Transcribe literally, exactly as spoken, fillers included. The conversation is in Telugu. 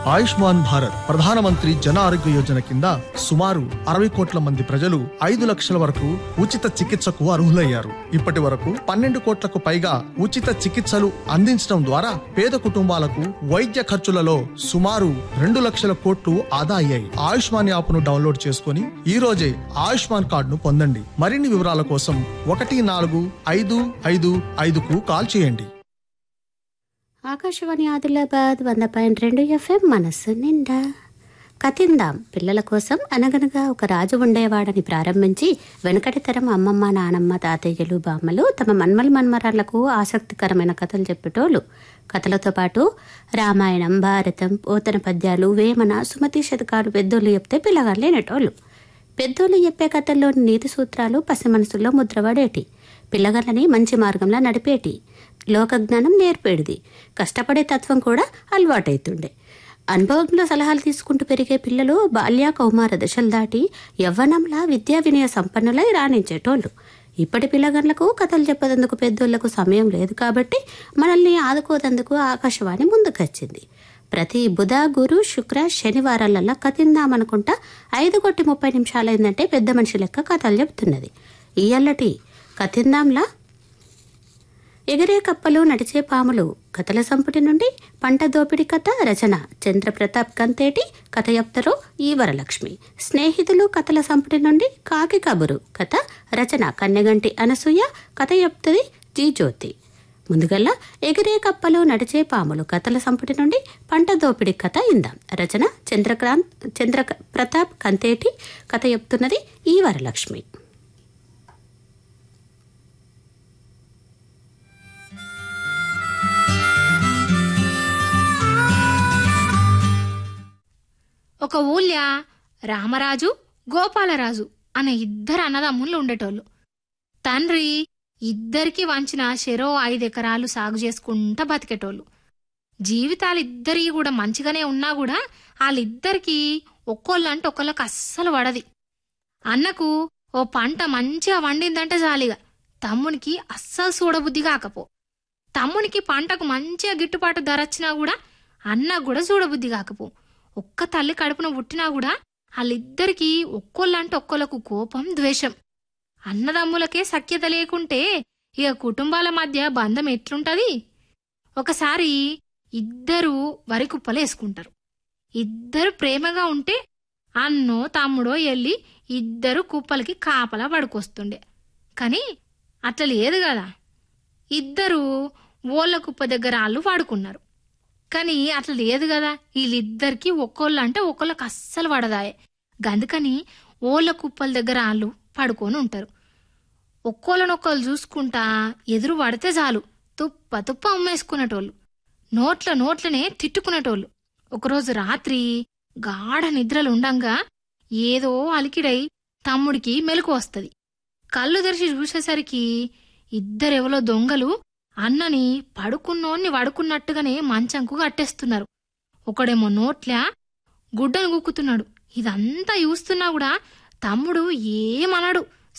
ఆయుష్మాన్ భారత్ ప్రధానమంత్రి జన ఆరోగ్య యోజన కింద సుమారు అరవై కోట్ల మంది ప్రజలు ఐదు లక్షల వరకు ఉచిత చికిత్సకు అర్హులయ్యారు. ఇప్పటి వరకు పన్నెండు కోట్లకు పైగా ఉచిత చికిత్సలు అందించడం ద్వారా పేద కుటుంబాలకు వైద్య ఖర్చులలో సుమారు రెండు లక్షల కోట్లు ఆదా అయ్యాయి. ఆయుష్మాన్ యాప్ ను డౌన్లోడ్ చేసుకుని ఈ రోజే ఆయుష్మాన్ కార్డును పొందండి. మరిన్ని వివరాల కోసం ఒకటి నాలుగు ఐదు ఐదు ఐదుకు కాల్ చేయండి. ఆకాశవాణి ఆదిలాబాద్ వంద పాయింట్ రెండు ఎఫ్ఎం మనస్సు నిండా. కతిందాం పిల్లల కోసం అనగనగా ఒక రాజు ఉండేవాడని ప్రారంభించి వెనుకటి తరం అమ్మమ్మ నానమ్మ తాతయ్యలు బామ్మలు తమ మన్మల మన్మరాళ్లకు ఆసక్తికరమైన కథలు చెప్పేటోళ్ళు. కథలతో పాటు రామాయణం భారతం పోతన పద్యాలు వేమన సుమతి శతకాలు పెద్దోళ్ళు చెప్తే పిల్లగాళ్ళు లేనటోళ్ళు. పెద్దోళ్ళు చెప్పే కథల్లోని నీతి సూత్రాలు పసి మనసుల్లో ముద్రపడేటి, పిల్లగాళ్ళని మంచి మార్గంలో నడిపేటి, లోకజ్ఞానం నేర్పేడిది, కష్టపడే తత్వం కూడా అలవాటైతుండే. అనుభవంలో సలహాలు తీసుకుంటూ పెరిగే పిల్లలు బాల్య కౌమార దశలు దాటి యవ్వనంలా విద్యా వినయ సంపన్నులై రాణించేటోళ్ళు. ఇప్పటి పిల్లగాళ్లకు కథలు చెప్పేందుకు పెద్దోళ్లకు సమయం లేదు కాబట్టి మనల్ని ఆదుకోదందుకు ఆకాశవాణి ముందుకొచ్చింది. ప్రతి బుధ గురు శుక్ర శనివారాలల్లా కథిందామనుకుంటా ఐదు కొట్టి ముప్పై నిమిషాలైందంటే పెద్ద మనిషి లెక్క కథలు చెప్తున్నది. ఇయ్యల్లటి కథిందాంలా ఎగిరే కప్పలు నడిచే పాములు కథల సంపుటి నుండి పంట దోపిడి కథ రచన చంద్రప్రతాప్ కంతేటి, కథ చెప్తారు ఈ వరలక్ష్మి. స్నేహితులు కథల సంపుటి నుండి కాకి కబురు కథ రచన కన్నెగంటి అనసూయ, కథ చెప్తుంది జీ జ్యోతి. ముందుగల్లా ఎగిరే కప్పలు నడిచే పాములు కథల సంపుటి నుండి పంట దోపిడి కథ ఇందాం, రచన చంద్రక్రాంత్ చంద్ర ప్రతాప్ కంతేటి, కథ చెప్తున్నది ఈ వరలక్ష్మి. ఒక ఊళ్ళో రామరాజు గోపాలరాజు అనే ఇద్దరు అన్నదమ్ముళ్ళు ఉండేటోళ్ళు. తండ్రి ఇద్దరికి వంచిన చెరో ఐదెకరాలు సాగు చేసుకుంటా బతికేటోళ్ళు. జీవితాలు ఇద్దరి కూడా మంచిగానే ఉన్నా కూడా వాళ్ళిద్దరికి ఒక్కోళ్ళంటే ఒక్కోళ్ళకి అస్సలు పడది. అన్నకు ఓ పంట మంచిగా వండిందంటే చాలిగా తమ్మునికి అస్సలు చూడబుద్ధి కాకపో. తమ్మునికి పంటకు మంచిగా గిట్టుబాటు ధర వచ్చినా కూడా అన్నకు కూడా చూడబుద్ధి కాకపో. ఒక్క తల్లి కడుపున పుట్టినా కూడా వాళ్ళిద్దరికీ ఒక్కోళ్ళంటే ఒక్కోళ్ళకు కోపం ద్వేషం. అన్నదమ్ములకే సఖ్యత లేకుంటే ఇక కుటుంబాల మధ్య బంధం ఎట్లుంటది? ఒకసారి ఇద్దరు వరి కుప్పలేసుకుంటారు. ఇద్దరు ప్రేమగా ఉంటే అన్నో తమ్ముడో ఎల్లి ఇద్దరు కుప్పలకి కాపలా పడుకొస్తుండే. కాని అట్లా లేదు కదా. ఇద్దరు ఓళ్ళ కుప్ప దగ్గర వాళ్ళు వాడుకున్నారు. కానీ అట్లా లేదు కదా. వీళ్ళిద్దరికి ఒక్కోళ్ళు అంటే ఒక్కోళ్ళకి అస్సలు పడదాయే. గందుకని ఓళ్ళ కుప్పల దగ్గర వాళ్ళు పడుకొని ఉంటారు. ఒక్కోళ్ళనొక్కళ్ళు చూసుకుంటా ఎదురు పడితే చాలు తుప్ప తుప్ప అమ్మేసుకునేటోళ్ళు, నోట్ల నోట్లనే తిట్టుకునేటోళ్ళు. ఒకరోజు రాత్రి గాఢ నిద్రలు ఉండంగా ఏదో అలికిడై తమ్ముడికి మెలకు వస్తుంది. కళ్ళు తెరిచి చూసేసరికి ఇద్దరెవలో దొంగలు అన్నని పడుకున్నోన్ని వడుకున్నట్టుగానే మంచంకు కట్టేస్తున్నారు. ఒకడేమో నోట్లా గుడ్డను గుక్కుతున్నాడు. ఇదంతా చూస్తున్నా కూడా తమ్ముడు ఏమనడు.